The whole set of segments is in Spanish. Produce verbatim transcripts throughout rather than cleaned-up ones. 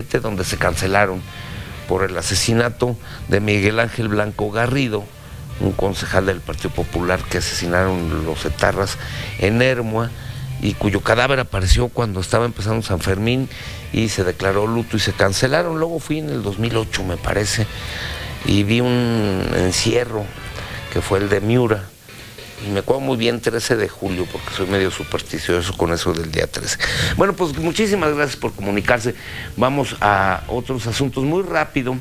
veinte, donde se cancelaron por el asesinato de Miguel Ángel Blanco Garrido, un concejal del Partido Popular que asesinaron los etarras en Ermua, y cuyo cadáver apareció cuando estaba empezando San Fermín y se declaró luto y se cancelaron. Luego fui en el dos mil ocho, me parece, y vi un encierro que fue el de Miura, y me acuerdo muy bien, trece de julio, porque soy medio supersticioso con eso del día trece. Bueno, pues muchísimas gracias por comunicarse. Vamos a otros asuntos muy rápido.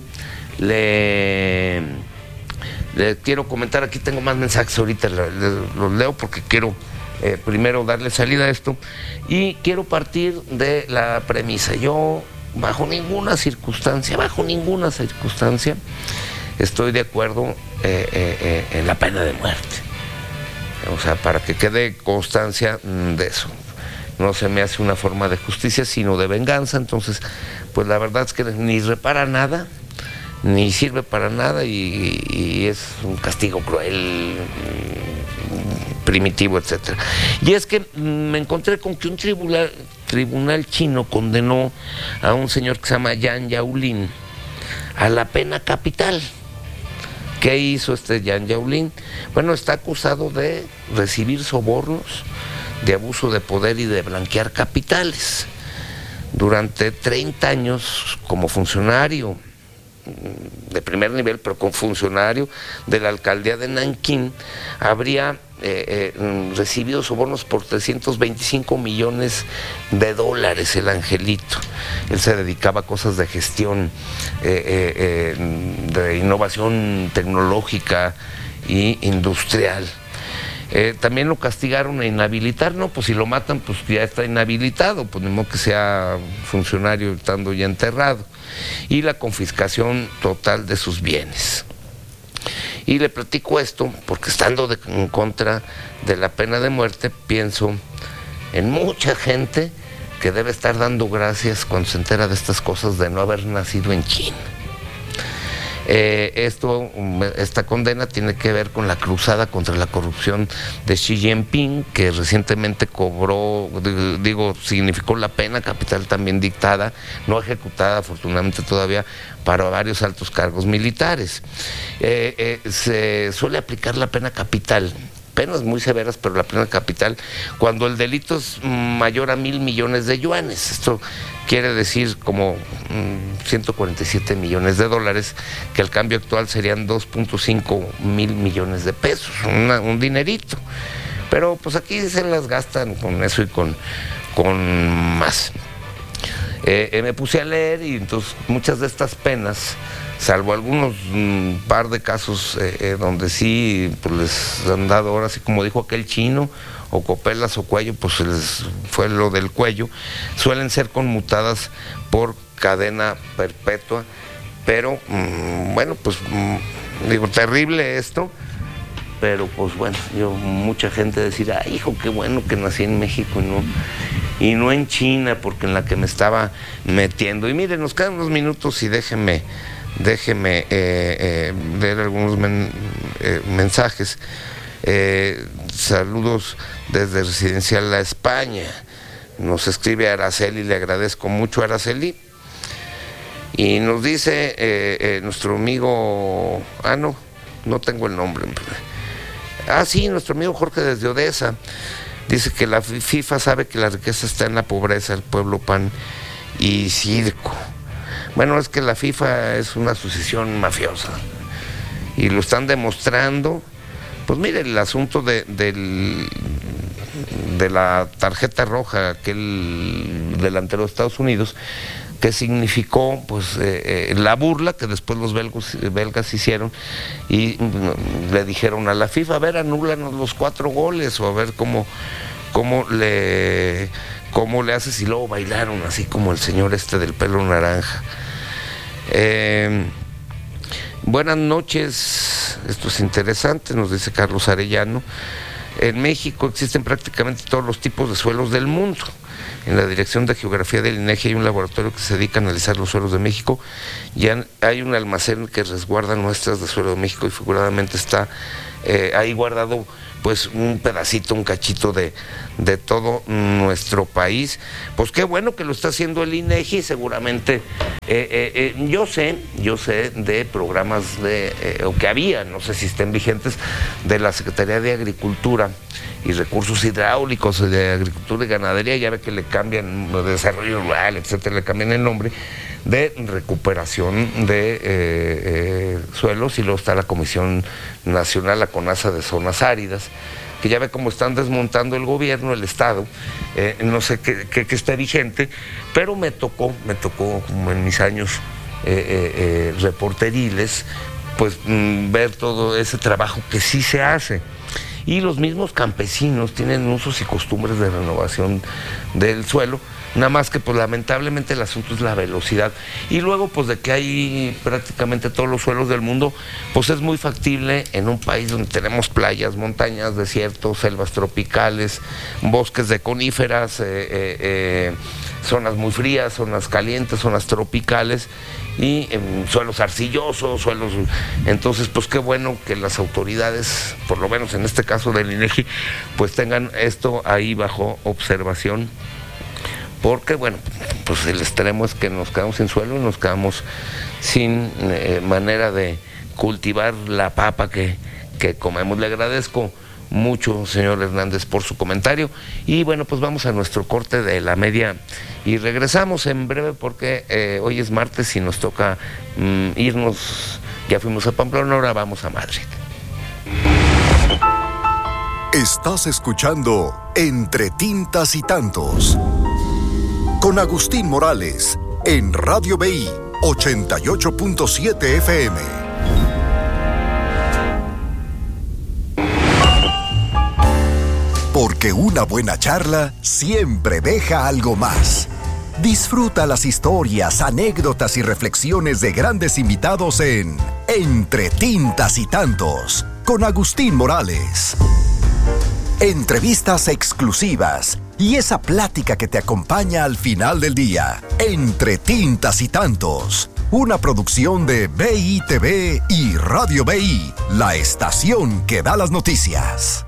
Le, le quiero comentar, aquí tengo más mensajes ahorita, le, le, los leo porque quiero eh, primero darle salida a esto, y quiero partir de la premisa. Yo, bajo ninguna circunstancia, bajo ninguna circunstancia, estoy de acuerdo eh, eh, eh, en la pena de muerte. O sea, para que quede constancia de eso. No se me hace una forma de justicia, sino de venganza. Entonces, pues la verdad es que ni repara nada, ni sirve para nada, y, y es un castigo cruel, primitivo, etcétera. Y es que me encontré con que un tribunal, tribunal chino condenó a un señor que se llama Yan Yaolin a la pena capital. ¿Qué hizo este Yan Yaolin? Bueno, está acusado de recibir sobornos, de abuso de poder y de blanquear capitales. Durante treinta años como funcionario de primer nivel, pero como funcionario de la alcaldía de Nankín, habría eh, eh, recibido sobornos por trescientos veinticinco millones de dólares el angelito. Él se dedicaba a cosas de gestión, eh, eh, eh, de innovación tecnológica y industrial. Eh, también lo castigaron a inhabilitar, no, pues si lo matan, pues ya está inhabilitado, pues ni modo que sea funcionario estando ya enterrado. Y la confiscación total de sus bienes. Y le platico esto porque, estando de, en contra de la pena de muerte, pienso en mucha gente que debe estar dando gracias cuando se entera de estas cosas, de no haber nacido en China. Eh, esto, esta condena tiene que ver con la cruzada contra la corrupción de Xi Jinping, que recientemente cobró, digo, significó la pena capital también dictada, no ejecutada afortunadamente todavía, para varios altos cargos militares. Eh, eh, se suele aplicar la pena capital, penas muy severas, pero la pena capital, cuando el delito es mayor a mil millones de yuanes. Esto quiere decir como mmm, ciento cuarenta y siete millones de dólares, que al cambio actual serían dos punto cinco mil millones de pesos, una, un dinerito. Pero pues aquí se las gastan con eso y con, con más. Eh, eh, me puse a leer, y entonces muchas de estas penas, salvo algunos un par de casos eh, eh, donde sí pues les han dado ahora, así como dijo aquel chino, o copelas o cuello, pues se les fue lo del cuello, suelen ser conmutadas por cadena perpetua. Pero mmm, bueno, pues mmm, digo, terrible esto, pero pues bueno, yo, mucha gente decirá, ah, hijo, qué bueno que nací en México y no, y no en China, porque en la que me estaba metiendo. Y miren, nos quedan unos minutos y déjenme Déjeme eh, eh, leer algunos men, eh, mensajes. Eh, saludos desde Residencial La España. Nos escribe Araceli, le agradezco mucho a Araceli. Y nos dice eh, eh, nuestro amigo, ah no, no tengo el nombre. Ah sí, nuestro amigo Jorge desde Odessa. Dice que la FIFA sabe que la riqueza está en la pobreza, el pueblo, pan y circo. Bueno, es que la FIFA es una asociación mafiosa y lo están demostrando. Pues mire, el asunto de, del, de la tarjeta roja, aquel delantero de Estados Unidos, que significó pues eh, eh, la burla que después los belgos, belgas hicieron, y mm, le dijeron a la FIFA, a ver, anúlanos los cuatro goles, o a ver cómo, cómo le... cómo le haces, y luego bailaron así como el señor este del pelo naranja. Eh, buenas noches, esto es interesante, nos dice Carlos Arellano. En México existen prácticamente todos los tipos de suelos del mundo. En la Dirección de Geografía del INEGI hay un laboratorio que se dedica a analizar los suelos de México. Ya hay un almacén que resguarda muestras de suelo de México, y figuradamente está eh, ahí guardado pues un pedacito, un cachito de, de todo nuestro país. Pues qué bueno que lo está haciendo el INEGI, seguramente eh, eh, eh, yo sé, yo sé de programas de, eh, o que había, no sé si estén vigentes, de la Secretaría de Agricultura y Recursos Hidráulicos, de Agricultura y Ganadería, ya ve que le cambian, de Desarrollo Rural, etcétera, le cambian el nombre, de recuperación de eh, eh, suelos, y luego está la Comisión Nacional, la CONASA de Zonas Áridas, que ya ve cómo están desmontando el gobierno, el Estado, eh, no sé qué, qué, qué esté vigente, pero me tocó, me tocó como en mis años eh, eh, eh, reporteriles, pues mmm, ver todo ese trabajo que sí se hace. Y los mismos campesinos tienen usos y costumbres de renovación del suelo, nada más que pues lamentablemente el asunto es la velocidad. Y luego pues de que hay prácticamente todos los suelos del mundo, pues es muy factible en un país donde tenemos playas, montañas, desiertos, selvas tropicales, bosques de coníferas, eh, eh, eh, zonas muy frías, zonas calientes, zonas tropicales, y eh, suelos arcillosos, suelos... Entonces, pues qué bueno que las autoridades, por lo menos en este caso del INEGI, pues tengan esto ahí bajo observación, porque bueno, pues el extremo es que nos quedamos sin suelo y nos quedamos sin eh, manera de cultivar la papa que, que comemos. Le agradezco mucho, señor Hernández, por su comentario, y bueno, pues vamos a nuestro corte de la media y regresamos en breve, porque eh, hoy es martes y nos toca mm, irnos. Ya fuimos a Pamplona, ahora vamos a Madrid. Estás escuchando Entre Tintas y Tantos con Agustín Morales en Radio B I ochenta y ocho punto siete F M. Porque una buena charla siempre deja algo más. Disfruta las historias, anécdotas y reflexiones de grandes invitados en Entre Tintas y Tantos con Agustín Morales. Entrevistas exclusivas y esa plática que te acompaña al final del día. Entre Tintas y Tantos, una producción de B I T V y Radio B I, la estación que da las noticias.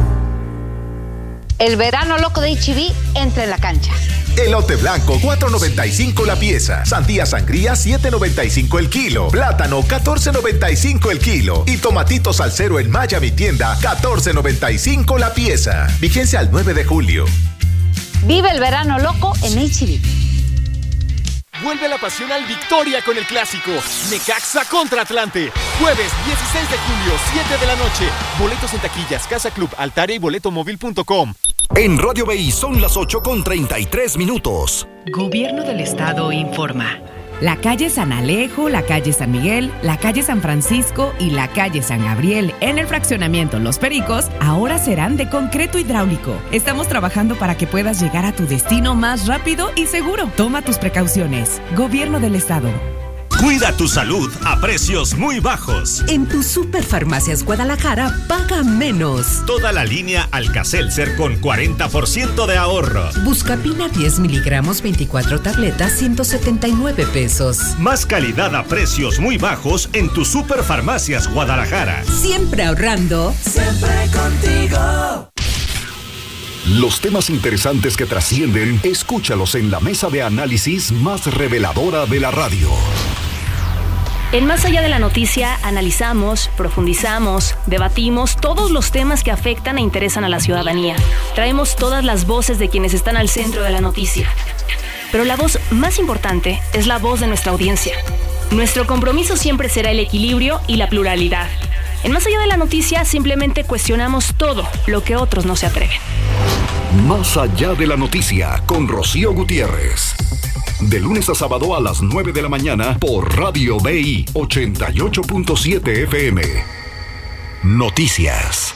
El verano loco de H E B entra en la cancha. Elote blanco, cuatro noventa y cinco la pieza. Sandía sangría, siete noventa y cinco el kilo. Plátano, catorce noventa y cinco el kilo. Y tomatitos salsero en Maya Mi Tienda, catorce noventa y cinco la pieza. Vigencia al nueve de julio. Vive el verano loco en H E B. Vuelve la pasión al Victoria con el clásico Necaxa contra Atlante. Jueves dieciséis de julio, siete de la noche. Boletos en taquillas, Casa Club, Altaria y boletomóvil punto com. En Radio B I son las ocho con treinta y tres minutos. Gobierno del Estado informa. La calle San Alejo, la calle San Miguel, la calle San Francisco y la calle San Gabriel en el fraccionamiento Los Pericos ahora serán de concreto hidráulico. Estamos trabajando para que puedas llegar a tu destino más rápido y seguro. Toma tus precauciones. Gobierno del Estado. Cuida tu salud a precios muy bajos. En tu Superfarmacias Guadalajara paga menos. Toda la línea Alka-Seltzer con cuarenta por ciento de ahorro. Buscapina diez miligramos, veinticuatro tabletas, ciento setenta y nueve pesos. Más calidad a precios muy bajos en tu Superfarmacias Guadalajara. Siempre ahorrando. Siempre contigo. Los temas interesantes que trascienden, escúchalos en la mesa de análisis más reveladora de la radio. En Más Allá de la Noticia analizamos, profundizamos, debatimos todos los temas que afectan e interesan a la ciudadanía. Traemos todas las voces de quienes están al centro de la noticia. Pero la voz más importante es la voz de nuestra audiencia. Nuestro compromiso siempre será el equilibrio y la pluralidad. En Más Allá de la Noticia simplemente cuestionamos todo lo que otros no se atreven. Más Allá de la Noticia con Rocío Gutiérrez. De lunes a sábado a las nueve de la mañana por Radio B I ochenta y ocho punto siete F M. Noticias.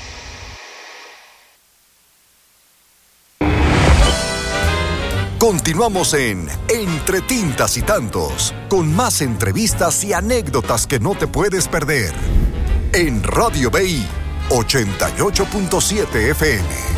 Continuamos en Entre Tintas y Tantos, con más entrevistas y anécdotas que no te puedes perder. En Radio B I ochenta y ocho punto siete F M.